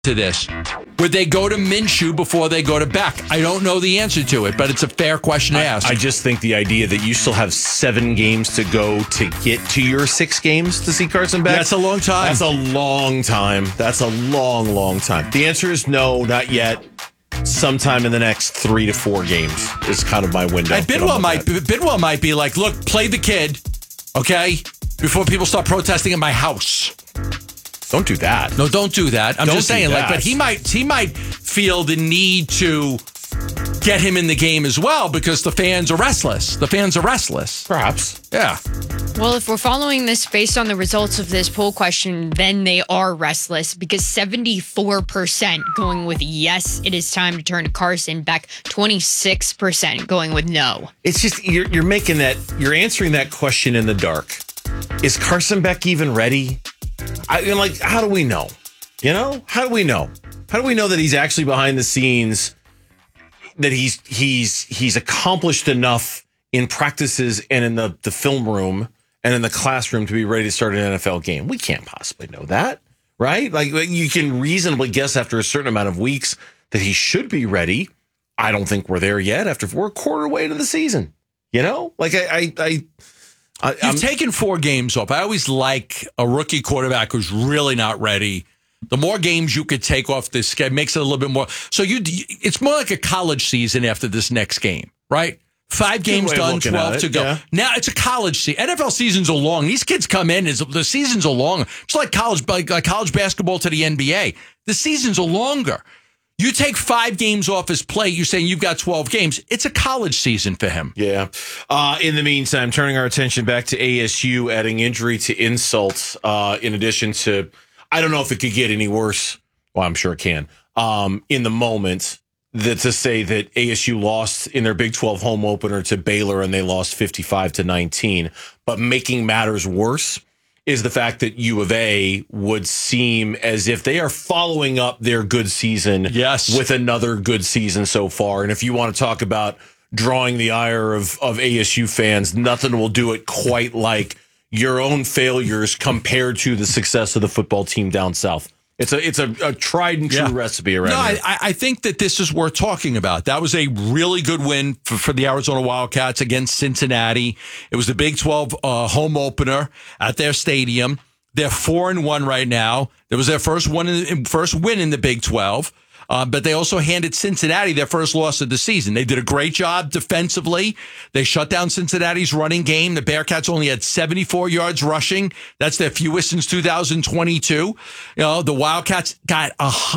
to this. Would they go to Minshew before they go to Beck? I don't know the answer to it, but it's a fair question to ask. I just think the idea that you still have 7 games to go to get to your 6 games to see Carson Beck. That's a long time. That's a long time. That's a long, long time. The answer is no, not yet. Sometime in the next 3 to 4 games is kind of my window. And Bidwell might be like, look, play the kid, okay, before people start protesting at my house. Don't do that. No, don't do that. I'm just saying, that. but he might feel the need to get him in the game as well because the fans are restless. Perhaps. Yeah. Well, if we're following this based on the results of this poll question, then they are restless because 74% going with yes, it is time to turn to Carson Beck, 26% going with no. It's just you're making that, you're answering that question in the dark. Is Carson Beck even ready? How do we know? How do we know? How do we know that he's actually behind the scenes, that he's accomplished enough in practices and in the film room and in the classroom to be ready to start an NFL game? We can't possibly know that, right? Like, you can reasonably guess after a certain amount of weeks that he should be ready. I don't think we're there yet after we're a quarter way into the season. You've taken 4 games off. I always like a rookie quarterback who's really not ready. The more games you could take off this schedule makes it a little bit more. So it's more like a college season after this next game, right? 5 games done, 12 to go. Yeah. Now it's a college season. NFL seasons are long. These kids come in, the seasons are long. It's like college basketball to the NBA. The seasons are longer. You take 5 games off his plate, you're saying you've got 12 games. It's a college season for him. Yeah. In the meantime, turning our attention back to ASU, adding injury to insult, in addition to, I don't know if it could get any worse. Well, I'm sure it can. In the moment, to say that ASU lost in their Big 12 home opener to Baylor and they lost 55-19. But making matters worse is the fact that U of A would seem as if they are following up their good season with another good season so far. And if you want to talk about drawing the ire of ASU fans, nothing will do it quite like your own failures compared to the success of the football team down south. It's a tried and true recipe around here. I think that this is worth talking about. That was a really good win for the Arizona Wildcats against Cincinnati. It was the Big 12 home opener at their stadium. They're 4-1 right now. It was their first win in the Big 12. But they also handed Cincinnati their first loss of the season. They did a great job defensively. They shut down Cincinnati's running game. The Bearcats only had 74 yards rushing. That's their fewest since 2022. The Wildcats got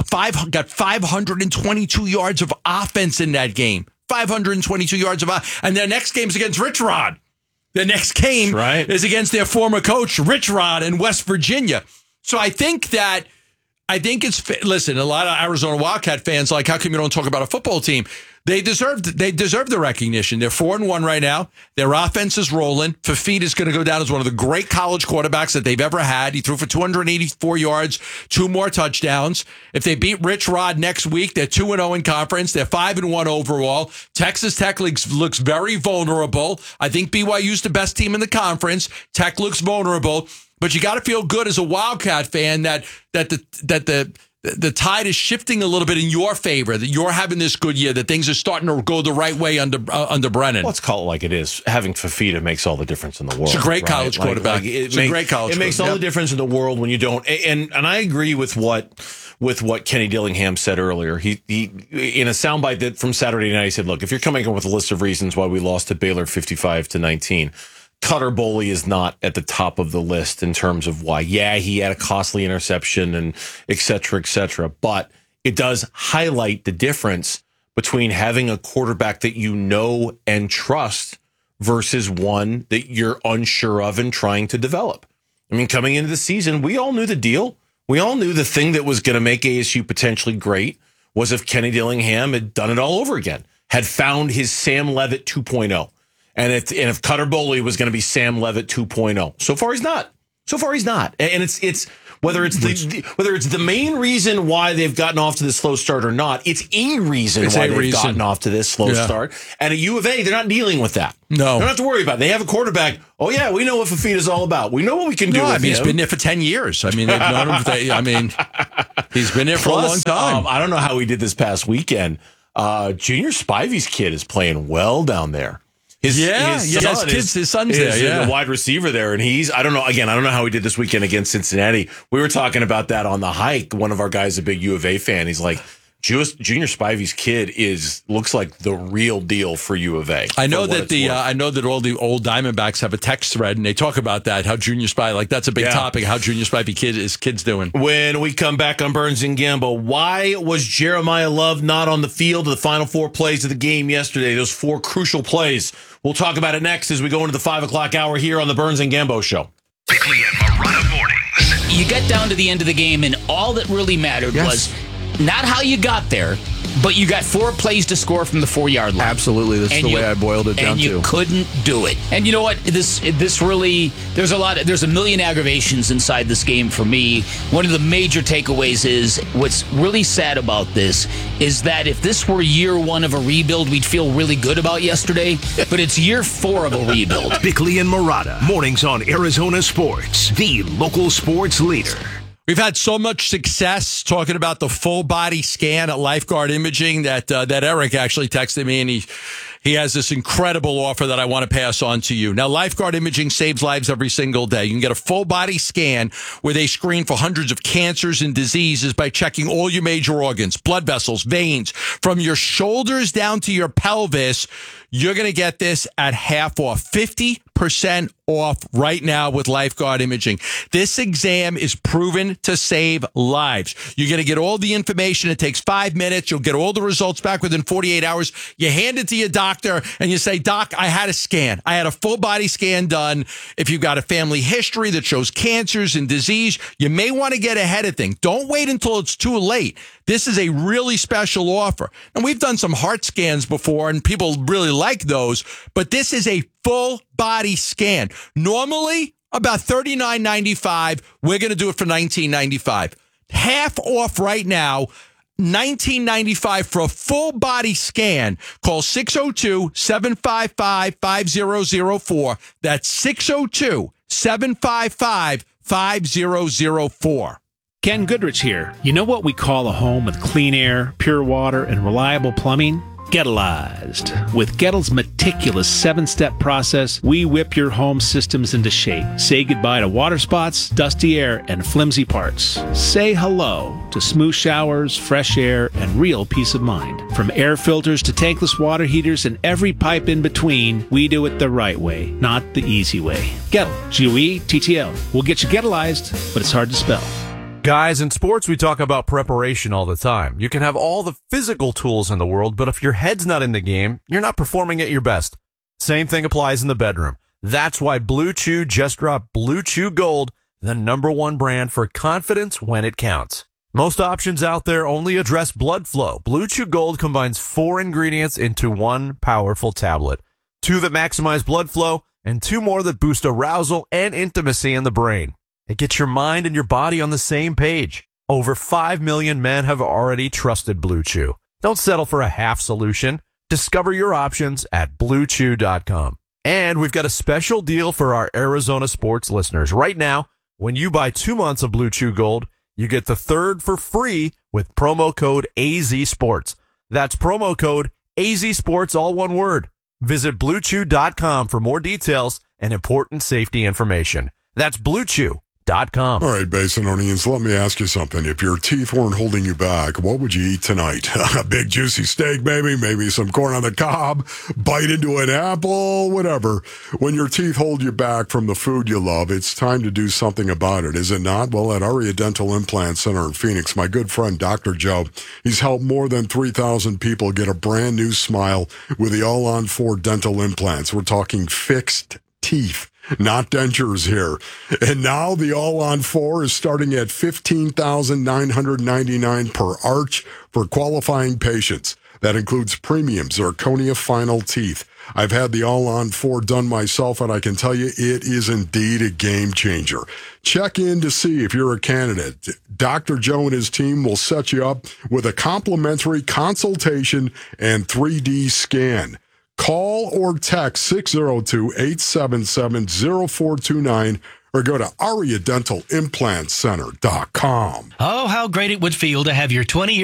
522 yards of offense in that game. 522 yards of offense. And their next game is against Rich Rod. The next game is against their former coach, Rich Rod, in West Virginia. So I think listen, a lot of Arizona Wildcat fans like, how come you don't talk about a football team? They deserve the recognition. They're 4-1 right now. Their offense is rolling. Fafita is going to go down as one of the great college quarterbacks that they've ever had. He threw for 284 yards, 2 more touchdowns. If they beat Rich Rod next week, they're 2-0 in conference. They're 5-1 overall. Texas Tech looks very vulnerable. I think BYU's the best team in the conference. Tech looks vulnerable. But you got to feel good as a Wildcat fan that the tide is shifting a little bit in your favor, that you're having this good year, that things are starting to go the right way under Brennan. Let's call it like it is. Having Fafita makes all the difference in the world. It's a great college quarterback. It makes all the difference in the world when you don't. And I agree with what Kenny Dillingham said earlier. He in a soundbite that from Saturday night, he said, "Look, if you're coming up with a list of reasons why we lost to Baylor 55-19." Cutter Boley is not at the top of the list in terms of why. Yeah, he had a costly interception and et cetera, but it does highlight the difference between having a quarterback that you know and trust versus one that you're unsure of and trying to develop. I mean, coming into the season, we all knew the deal. We all knew the thing that was going to make ASU potentially great was if Kenny Dillingham had done it all over again, had found his Sam Levitt 2.0. And if Cutter Boley was going to be Sam Levitt 2.0. So far, he's not. So far, he's not. And it's whether it's the main reason why they've gotten off to this slow start or not, it's a reason why they've gotten off to this slow start. And at U of A, they're not dealing with that. No. They don't have to worry about it. They have a quarterback. Oh, yeah, we know what Fifita's all about. We know what we can do with him. He's been there for 10 years. I mean, they've known him. He's been there for a long time. I don't know how he did this past weekend. Junior Spivey's kid is playing well down there. His son's there. The wide receiver there, and I don't know how he did this weekend against Cincinnati. We were talking about that on the hike. One of our guys, a big U of A fan, he's like, Junior Spivey's kid looks like the real deal for U of A. I know that all the old Diamondbacks have a text thread, and they talk about that. How Junior Spivey, that's a big topic. How Junior Spivey kid's doing. When we come back on Burns and Gambo, why was Jeremiah Love not on the field of the final 4 plays of the game yesterday? Those 4 crucial plays. We'll talk about it next as we go into the 5 o'clock hour here on the Burns and Gambo Show. Bickley and Marotta mornings. You get down to the end of the game, and all that really mattered was not how you got there, but you got 4 plays to score from the 4-yard line. Absolutely. That's the way I boiled it down to. And you couldn't do it. And you know what? This really, there's a million aggravations inside this game for me. One of the major takeaways is what's really sad about this is that if this were year 1 of a rebuild, we'd feel really good about yesterday, but it's year 4 of a rebuild. Bickley and Marotta, mornings on Arizona Sports, the local sports leader. We've had so much success talking about the full body scan at Lifeguard Imaging that Eric actually texted me, and he has this incredible offer that I want to pass on to you. Now, Lifeguard Imaging saves lives every single day. You can get a full body scan where they screen for hundreds of cancers and diseases by checking all your major organs, blood vessels, veins, from your shoulders down to your pelvis. You're going to get this at half off, 50% off right now with Lifeguard Imaging. This exam is proven to save lives. You're going to get all the information. It takes 5 minutes. You'll get all the results back within 48 hours. You hand it to your doctor and you say, Doc, I had a scan. I had a full body scan done. If you've got a family history that shows cancers and disease, you may want to get ahead of things. Don't wait until it's too late. This is a really special offer. And we've done some heart scans before, and people really like those, but this is a full body scan. Normally, about $39.95. We're going to do it for $19.95. Half off right now. $19.95 for a full body scan. Call 602-755-5004. That's 602-755-5004. Ken Goodrich here. You know what we call a home with clean air, pure water, and reliable plumbing? Gettleized. With Gettle's meticulous 7-step process, we whip your home systems into shape. Say goodbye to water spots, dusty air, and flimsy parts. Say hello to smooth showers, fresh air, and real peace of mind. From air filters to tankless water heaters and every pipe in between, we do it the right way, not the easy way. Gettle. G-O-E-T-T-L. We'll get you Gettleized, but it's hard to spell. Guys, in sports, we talk about preparation all the time. You can have all the physical tools in the world, but if your head's not in the game, you're not performing at your best. Same thing applies in the bedroom. That's why Blue Chew just dropped Blue Chew Gold, the #1 brand for confidence when it counts. Most options out there only address blood flow. Blue Chew Gold combines 4 ingredients into 1 powerful tablet. 2 that maximize blood flow, and 2 more that boost arousal and intimacy in the brain. It gets your mind and your body on the same page. Over 5 million men have already trusted Blue Chew. Don't settle for a half solution. Discover your options at BlueChew.com. And we've got a special deal for our Arizona sports listeners. Right now, when you buy 2 months of Blue Chew Gold, you get the 3rd for free with promo code AZSports. That's promo code AZSports, all one word. Visit BlueChew.com for more details and important safety information. That's BlueChew.com. All right, Basinonians, let me ask you something. If your teeth weren't holding you back, what would you eat tonight? A big juicy steak, maybe some corn on the cob, bite into an apple, whatever. When your teeth hold you back from the food you love, it's time to do something about it, is it not? Well, at Aria Dental Implant Center in Phoenix, my good friend Dr. Joe, he's helped more than 3,000 people get a brand new smile with the All-on-4 dental implants. We're talking fixed teeth, not dentures here. And now the All-on-4 is starting at $15,999 per arch for qualifying patients. That includes premium zirconia final teeth. I've had the All-On 4 done myself, and I can tell you it is indeed a game changer. Check in to see if you're a candidate. Dr. Joe and his team will set you up with a complimentary consultation and 3D scan. Call or text 602-877-0429 or go to AriaDentalImplantCenter.com. Oh, how great it would feel to have your 20